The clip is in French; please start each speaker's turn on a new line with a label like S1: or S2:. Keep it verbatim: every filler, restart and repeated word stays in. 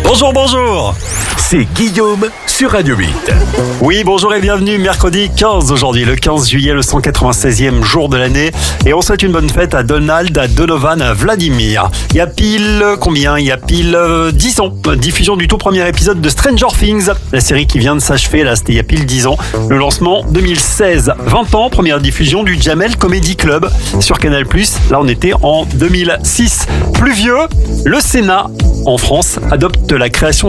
S1: Bonjour, bonjour.
S2: C'est Guillaume sur Radio huit.
S1: Oui, bonjour et bienvenue. Mercredi quinze aujourd'hui, le quinze juillet, le cent quatre-vingt-seizième jour de l'année. Et on souhaite une bonne fête à Donald, à Donovan, à Vladimir. Il y a pile combien Il y a pile euh, dix ans. Diffusion du tout premier épisode de Stranger Things, la série qui vient de s'achever. Là, c'était il y a pile dix ans. Le lancement deux mille seize. vingt ans, première diffusion du Jamel Comedy Club sur Canal plus. Là, on était en deux mille six. Plus vieux, le Sénat en France adopte la création